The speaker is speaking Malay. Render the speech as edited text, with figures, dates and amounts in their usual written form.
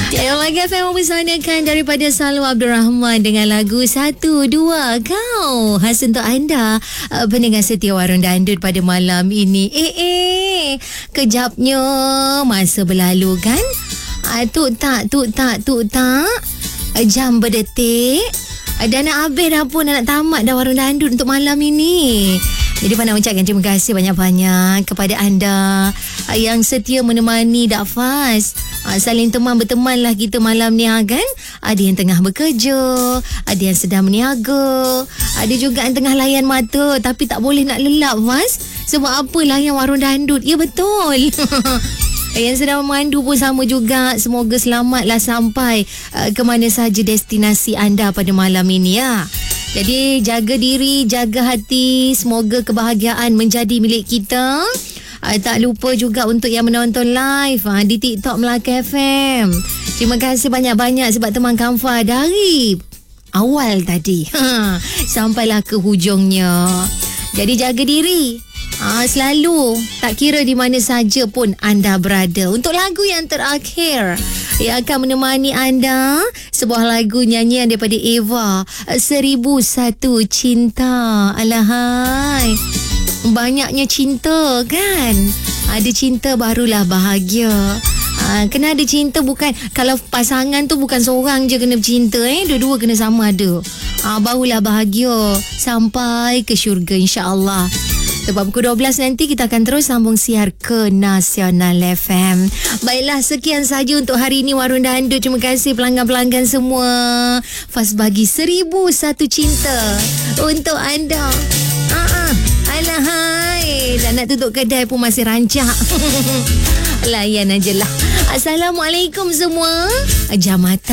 Warga FM mempersanakan daripada Salwa Abdul Rahman dengan lagu 1, 2 Kau. Khas untuk anda pendengar setia Warung Dandut pada malam ini. Kejapnya masa berlalu kan. Tuk tak jam berdetik. Dan nak habis dah pun, nak tamat dah Warung Dandut untuk malam ini. Jadi Fana ucapkan terima kasih banyak-banyak kepada anda yang setia menemani Dakfaz. Saling berteman lah kita malam ni kan. Ada yang tengah bekerja, ada yang sedang meniaga, ada juga yang tengah layan mata tapi tak boleh nak lelap Faz. Sebab apalah yang Warung Dandut. Ya betul. Yang sedang memandu pun sama juga. Semoga selamatlah sampai ke mana sahaja destinasi anda pada malam ini ya. Jadi jaga diri, jaga hati. Semoga kebahagiaan menjadi milik kita. Tak lupa juga untuk yang menonton live di TikTok Melaka FM. Terima kasih banyak-banyak sebab teman Kamfa dari awal tadi sampailah ke hujungnya. Jadi jaga diri. Selalu, tak kira di mana saja pun anda berada. Untuk lagu yang terakhir yang akan menemani anda, sebuah lagu nyanyian daripada Eva, 1001 Cinta. Alahai, banyaknya cinta kan. Ada cinta barulah bahagia. Kena ada cinta, bukan kalau pasangan tu bukan seorang je kena bercinta, dua-dua kena sama ada. Barulah bahagia sampai ke syurga insya-Allah. Sebab pukul 12 nanti kita akan terus sambung siar ke Nasional FM. Baiklah, sekian saja untuk hari ini Warung Dandut. Terima kasih pelanggan-pelanggan semua. Faz bagi 1001 cinta untuk anda. Alahai, dah nak tutup kedai pun masih rancak. Layan aje lah. Assalamualaikum semua. Jam mata.